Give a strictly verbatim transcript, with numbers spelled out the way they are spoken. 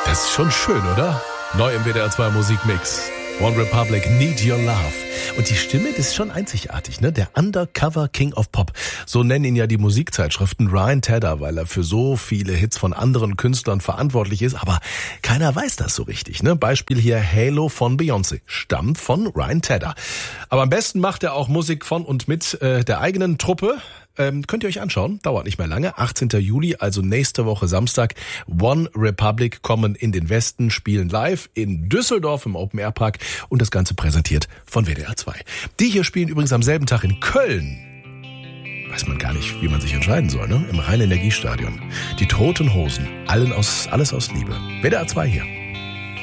Das ist schon schön, oder? Neu im W D R zwei Musikmix. One Republic, Need Your Love. Und die Stimme, das ist schon einzigartig, ne? Der Undercover King of Pop. So nennen ihn ja die Musikzeitschriften, Ryan Tedder, weil er für so viele Hits von anderen Künstlern verantwortlich ist. Aber keiner weiß das so richtig, ne? Beispiel hier Halo von Beyoncé. Stammt von Ryan Tedder. Aber am besten macht er auch Musik von und mit äh, der eigenen Truppe. Ähm, könnt ihr euch anschauen, dauert nicht mehr lange. achtzehnten Juli, also nächste Woche Samstag. One Republic kommen in den Westen, spielen live in Düsseldorf im Open Air Park und das Ganze präsentiert von W D R zwei. Die hier spielen übrigens am selben Tag in Köln. Weiß man gar nicht, wie man sich entscheiden soll, ne? Im Rhein-Energiestadion. Die Toten Hosen, allen aus, alles aus Liebe. W D R zwei hier.